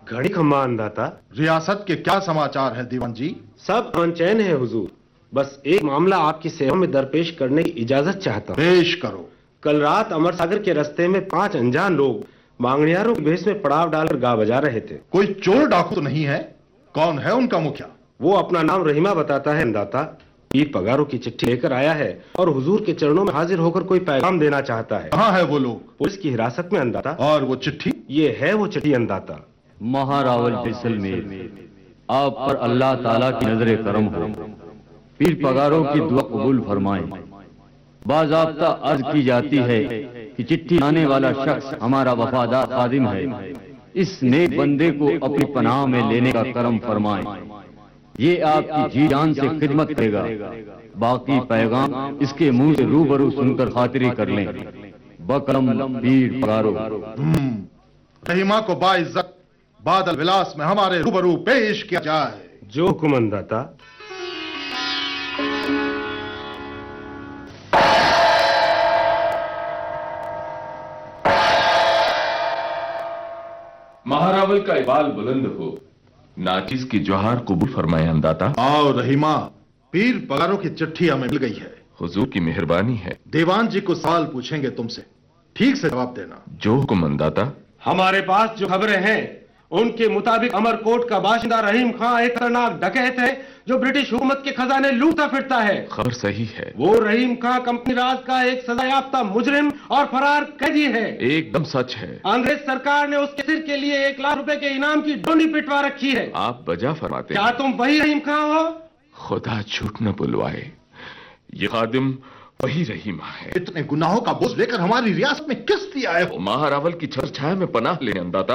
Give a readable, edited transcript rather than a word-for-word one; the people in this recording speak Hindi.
घड़ी खम्मा अंदाता। रियासत के क्या समाचार है दीवान जी? सब अनचैन है हुजूर। बस एक मामला आपकी सेवा में दरपेश करने की इजाजत चाहता हूँ। पेश करो। कल रात अमर सागर के रास्ते में 5 अनजान लोग मांगणियारों के भेष में पड़ाव डालकर गा बजा रहे थे। कोई चोर डाकू तो नहीं है? कौन है उनका मुखिया? वो अपना नाम रहीमा बताता है अंदाता। पीर पगारों की चिट्ठी लेकर आया है और हुजूर के चरणों में हाजिर होकर कोई पैगाम देना चाहता है। कहाँ है वो लोग? पुलिस की हिरासत में अंदाता। और वो चिट्ठी? ये है वो चिट्ठी अंदाता। महारावल जैसलमेर, आप पर अल्लाह ताला की नजर करम हो। पीर पगारों की दुआ कबूल फरमाएं। बाज़ाब्ता अर्ज की जाती है कि चिट्ठी आने वाला शख्स हमारा वफादार खादिम है। इस नेक बंदे को अपनी पनाह में लेने का करम फरमाएं। ये आपकी जी जान से खिदमत करेगा। बाकी पैगाम इसके मुंह से रूबरू सुनकर खातिरी कर लें। बकरम पीर पगारो। रहीमा को बाइज्जत बादल विलास में हमारे रूबरू पेश किया जाए। जो हुक्म अंदाता। महारावल का इबाल बुलंद हो। नाचीज की जोहार कबूल फरमाए अंदाता। आओ रहीमा, पीर पगारों की चिट्ठी हमें मिल गई है। हुजूर की मेहरबानी है। दीवान जी को सवाल पूछेंगे तुमसे, ठीक से जवाब देना। जो हुक्म अंदाता। हमारे पास जो खबरें हैं उनके मुताबिक अमरकोट का बाशिंदा रहीम खां एक खतरनाक डकैत है जो ब्रिटिश हुकूमत के खजाने लूटता फिरता है। खबर सही है। वो रहीम खां कंपनी राज का एक सजायाफ्ता मुजरिम और फरार कैदी है। एकदम सच है। अंग्रेज सरकार ने उसके सिर के लिए 1 लाख रुपए के इनाम की डोनी पिटवा रखी है। आप बजा फरमाते क्या हैं। तुम वही रहीम खां हो? खुदा झूठ न बुलवाए, ये खादिम वही रहीमा है। इतने गुनाहों का बोझ लेकर हमारी रियासत में किस लिए आए हो? महारावल की छर छाया में पनाह लेने अंदाता।